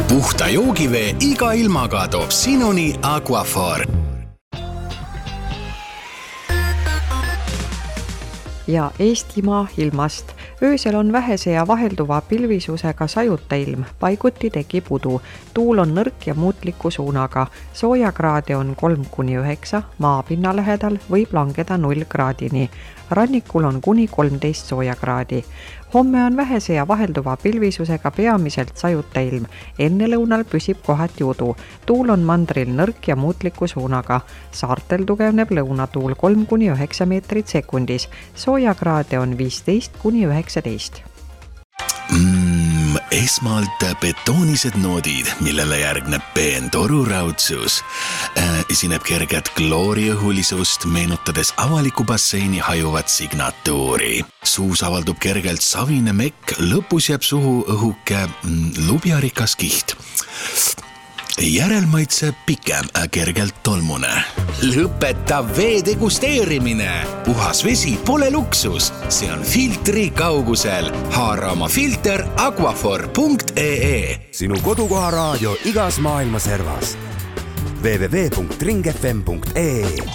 puhta joogivee iga ilmaga toob sinuni Aquaphor. Ja Eestimaa ilmast. Öösel on vähese ja vahelduva pilvisusega sajuta ilm, paiguti tekib udu. Tuul on nõrk ja muutliku suunaga. Soojakraade on 3-9, maapinna lähedal võib langeda 0 kraadini. Rannikul on kuni 13 soojakraadi. Homme on vähese ja vahelduva pilvisusega peamiselt sajuta ilm. Enne lõunal püsib kohati udu. Tuul on mandril nõrk ja muutliku suunaga. Saartel tugevneb lõunatuul 3-9 meetrit sekundis. Soojakraade on 15-19. Esmalt betoonised noodid, millele järgneb peen toruraudsus. Esineb kerget klooriõhulisust, meenutades avaliku basseini hajuvat signatuuri. Suus avaldub kergelt savine mekk, lõpus jääb suhu õhuke lubjarikas kiht. Järelmaitse pikem, kergelt tolmune. Lõpeta vee degusteerimine. Puhas vesi pole luksus, see on filtri kaugusel. Haara oma filter aquaphor.ee. Sinu kodukoha raadio igas maailma servas. www.ringfm.ee